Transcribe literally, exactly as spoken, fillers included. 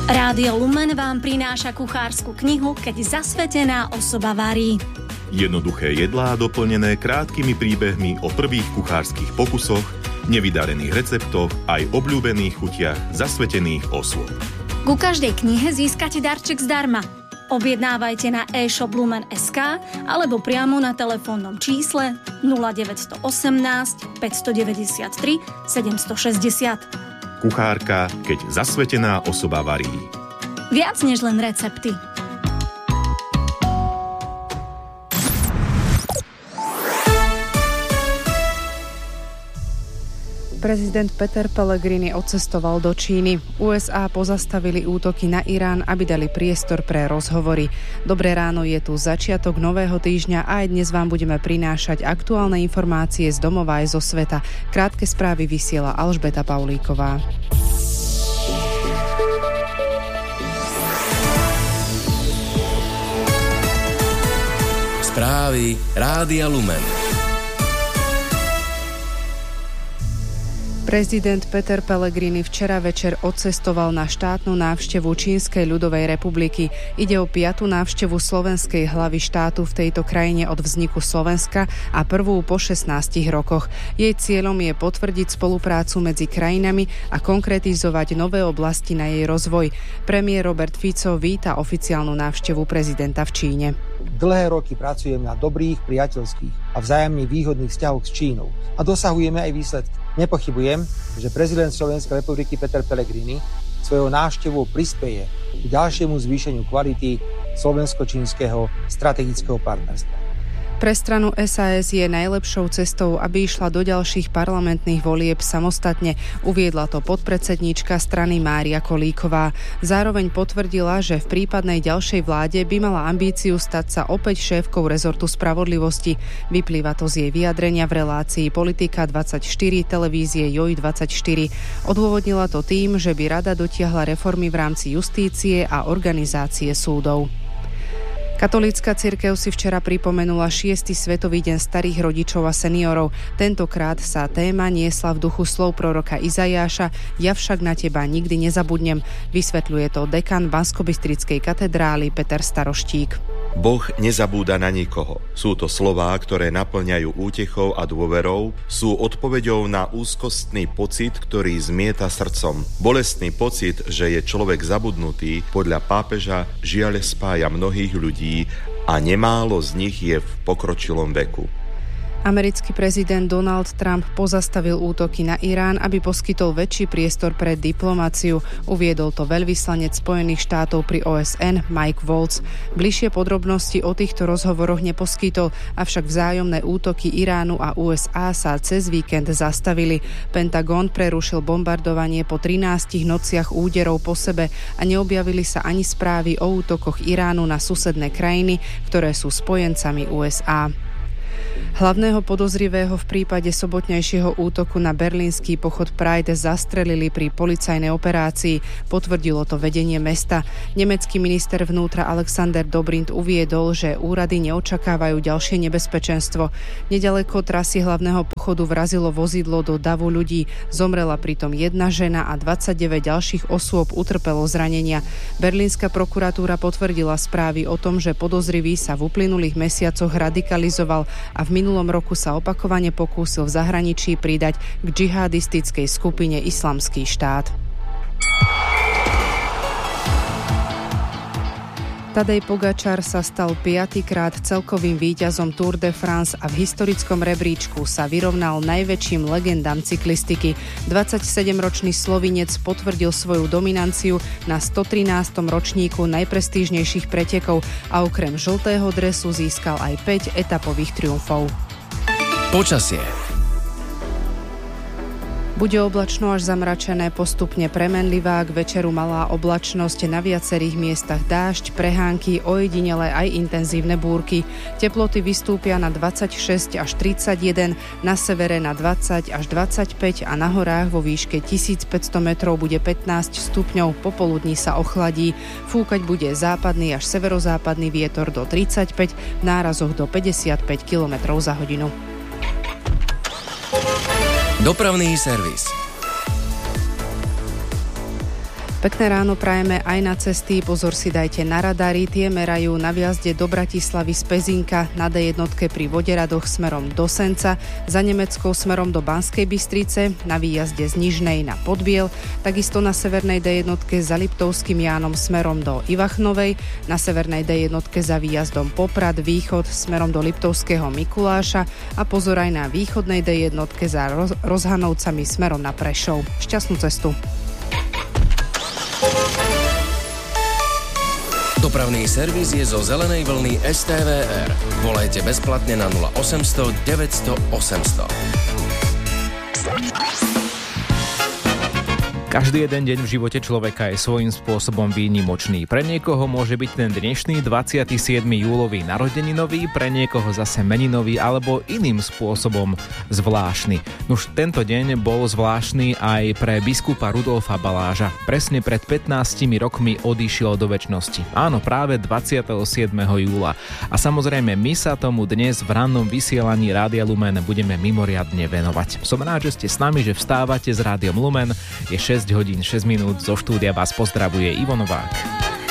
Rádio Lumen vám prináša kuchársku knihu Keď zasvetená osoba varí. Jednoduché jedlá doplnené krátkými príbehmi o prvých kuchárskych pokusoch, nevydarených receptoch aj obľúbených chutiach zasvetených osôb. Ku každej knihe získate darček zdarma. Objednávajte na e-shop lumen bodka es ká alebo priamo na telefónnom čísle nula deväť jedna osem, päť deväť tri, sedem šesť nula. Kuchárka, keď zasvetená osoba varí. Viac než len recepty. Prezident Peter Pellegrini odcestoval do Číny. ú es á pozastavili útoky na Irán, aby dali priestor pre rozhovory. Dobré ráno, je tu začiatok nového týždňa a aj dnes vám budeme prinášať aktuálne informácie z domova aj zo sveta. Krátke správy vysiela Alžbeta Paulíková. Správy Rádia Lumen. Prezident Peter Pellegrini včera večer odcestoval na štátnu návštevu Čínskej ľudovej republiky. Ide o piatu návštevu slovenskej hlavy štátu v tejto krajine od vzniku Slovenska a prvú po šestnástich rokoch. Jej cieľom je potvrdiť spoluprácu medzi krajinami a konkretizovať nové oblasti na jej rozvoj. Premiér Robert Fico víta oficiálnu návštevu prezidenta v Číne. Dlhé roky pracujem na dobrých, priateľských a vzájomne výhodných vzťahoch s Čínou a dosahujeme aj výsledky. Nepochybujem, že prezident Slovenskej republiky Peter Pellegrini svojou návštevou prispeje k ďalšiemu zvýšeniu kvality slovensko-čínskeho strategického partnerstva. Pre stranu es a es je najlepšou cestou, aby išla do ďalších parlamentných volieb samostatne, uviedla to podpredsedníčka strany Mária Kolíková. Zároveň potvrdila, že v prípadnej ďalšej vláde by mala ambíciu stať sa opäť šéfkou rezortu spravodlivosti. Vyplýva to z jej vyjadrenia v relácii Politika dvadsaťštyri televízie Joj dvadsaťštyri. Odôvodnila to tým, že by rada dotiahla reformy v rámci justície a organizácie súdov. Katolícka cirkev si včera pripomenula šiesty svetový deň starých rodičov a seniorov. Tentokrát sa téma niesla v duchu slov proroka Izajáša Ja však na teba nikdy nezabudnem. Vysvetľuje to dekan Banskobystrickej katedrály Peter Staroštík. Boh nezabúda na nikoho. Sú to slová, ktoré naplňajú útechou a dôverou, sú odpoveďou na úzkostný pocit, ktorý zmieta srdcom. Bolestný pocit, že je človek zabudnutý, podľa pápeža žiaľ spája mnohých ľudí a nemálo z nich je v pokročilom veku. Americký prezident Donald Trump pozastavil útoky na Irán, aby poskytol väčší priestor pre diplomáciu. Uviedol to veľvyslanec Spojených štátov pri ó es en Mike Waltz. Bližšie podrobnosti o týchto rozhovoroch neposkytol, avšak vzájomné útoky Iránu a ú es á sa cez víkend zastavili. Pentagon prerušil bombardovanie po trinástich nociach úderov po sebe a neobjavili sa ani správy o útokoch Iránu na susedné krajiny, ktoré sú spojencami ú es á. Hlavného podozrivého v prípade sobotnejšieho útoku na berlínsky pochod Pride zastrelili pri policajnej operácii, potvrdilo to vedenie mesta. Nemecký minister vnútra Alexander Dobrindt uviedol, že úrady neočakávajú ďalšie nebezpečenstvo. Nedaleko trasy hlavného pochodu vrazilo vozidlo do davu ľudí. Zomrela pritom jedna žena a dvadsaťdeväť ďalších osôb utrpelo zranenia. Berlínska prokuratúra potvrdila správy o tom, že podozrivý sa v uplynulých mesiacoch radikalizoval a v minulom roku sa opakovane pokúsil v zahraničí pridať k džihadistickej skupine Islamský štát. Tadej Pogačar sa stal piatykrát celkovým víťazom Tour de France a v historickom rebríčku sa vyrovnal najväčším legendám cyklistiky. dvadsaťsedemročný Slovinec potvrdil svoju dominanciu na stotrinástom ročníku najprestížnejších pretekov a okrem žltého dresu získal aj päť etapových triumfov. Počasie. Bude oblačno až zamračené, postupne premenlivá, k večeru malá oblačnosť, na viacerých miestach dážď, prehánky, ojedinele aj intenzívne búrky. Teploty vystúpia na dvadsaťšesť až tridsaťjeden, na severe na dvadsať až dvadsaťpäť a na horách vo výške tisícpäťsto metrov bude pätnásť stupňov, popoludní sa ochladí. Fúkať bude západný až severozápadný vietor do tridsaťpäť, v nárazoch do päťdesiatpäť kilometrov za hodinu. Dopravný servis. Pekné ráno prajeme aj na cesty, pozor si dajte na radary, tie merajú na výjazde do Bratislavy z Pezinka, na dé jedna pri Voderadoch smerom do Senca, za Nemeckou smerom do Banskej Bystrice, na výjazde z Nižnej na Podbiel, takisto na severnej dé jedna za Liptovským Jánom smerom do Ivachnovej, na severnej dé jedna za výjazdom Poprad východ smerom do Liptovského Mikuláša a pozor aj na východnej dé jedna za roz, Rozhanovcami smerom na Prešov. Šťastnú cestu. Dopravný servis je zo zelenej vlny es té vé er. Volajte bezplatne na nula osemsto deväťsto osemsto. Každý jeden deň v živote človeka je svojím spôsobom výnimočný. Pre niekoho môže byť ten dnešný dvadsiateho siedmeho júlový narodeninový, pre niekoho zase meninový alebo iným spôsobom zvláštny. Už tento deň bol zvláštny aj pre biskupa Rudolfa Baláža. Presne pred pätnástimi rokmi odišiel do večnosti. Áno, práve dvadsiateho siedmeho júla. A samozrejme, my sa tomu dnes v rannom vysielaní Rádia Lumen budeme mimoriadne venovať. Som rád, že ste s nami, že vstávate s Rádiom Lumen. Je šesť hodín šesť minút, zo štúdia vás pozdravuje Ivo Novák.